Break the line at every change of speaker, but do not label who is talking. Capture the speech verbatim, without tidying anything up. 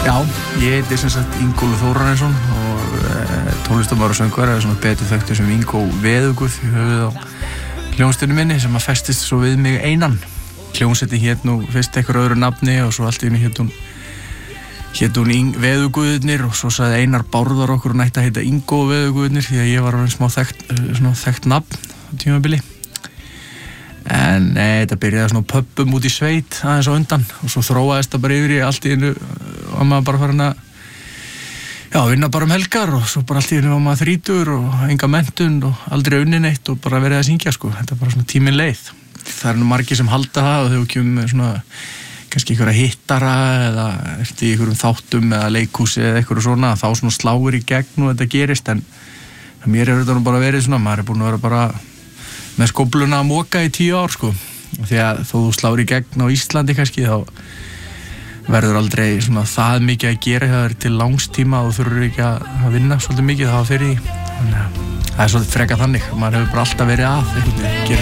Já, ég heiti sem sagt Ingólfur Þórarinsson og e, tónlistarmaður og söngvari er svona betur þekktur sem Ingó Veðuguð í höfuð á hljómsveitinni minni sem að festist svo við mig einan. Hljómsveitin hét nú fyrst einhver öðru nafni og svo allt í einu hét hún hét hún Veðuguðirnir og svo sagði Einar Bárðar okkur og nætti að heita Ingó Veðuguðirnir því að ég var alveg smá þekkt, svona þekkt nafn á tímabili. En nei, þetta byrjaði svona pöbbum út í sveit aðeins á undan og svo þróaðist það bara yfir í allt í einu og maður bara farin að já, vinna bara um helgar og svo bara allt í einu var maður þrítugur og enga menntun og aldrei unni neitt og bara verið að syngja sko, þetta er bara svona tíminn leið. Það er nú margir sem halda það og þau kemur með svona kannski einhverja hittara eða eftir einhverjum þáttum eða leikhúsi eða einhverju svona, þá svona sláir í gegn og þetta gerist en mér er þetta nú bara verið svona, maður er búin að vera bara með skófluna að moka í tíu ár sko og því að þó þú slár í gegn á Íslandi kannski þá verður aldrei svona það mikið að gera það er til langstíma og þú þurfur ekki að vinna svolítið mikið þá fyrir því þannig að það er svolítið freka þannig maður hefur bara alltaf verið að